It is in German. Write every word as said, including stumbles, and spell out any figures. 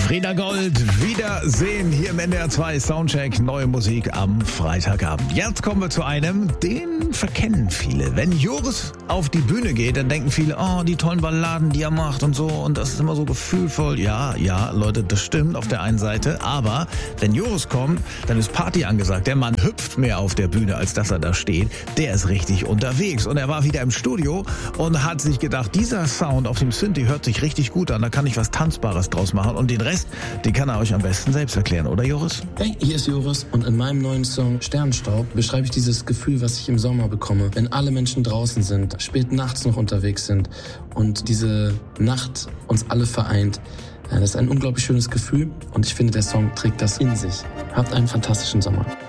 Frieda Gold, Wiedersehen hier im N D R zwei Soundcheck, neue Musik am Freitagabend. Jetzt kommen wir zu einem, den verkennen viele. Wenn Joris auf die Bühne geht, dann denken viele, oh, die tollen Balladen, die er macht und so, und das ist immer so gefühlvoll. Ja, ja, Leute, das stimmt auf der einen Seite, aber wenn Joris kommt, dann ist Party angesagt. Der Mann hüpft mehr auf der Bühne, als dass er da steht. Der ist richtig unterwegs und er war wieder im Studio und hat sich gedacht, dieser Sound auf dem Synthi hört sich richtig gut an, da kann ich was Tanzbares draus machen, und den Rest, den kann er euch am besten selbst erklären, oder Joris? Hey, hier ist Joris und in meinem neuen Song Sternstaub beschreibe ich dieses Gefühl, was ich im Sommer bekomme, wenn alle Menschen draußen sind, spät nachts noch unterwegs sind und diese Nacht uns alle vereint. Das ist ein unglaublich schönes Gefühl und ich finde, der Song trägt das in sich. Habt einen fantastischen Sommer.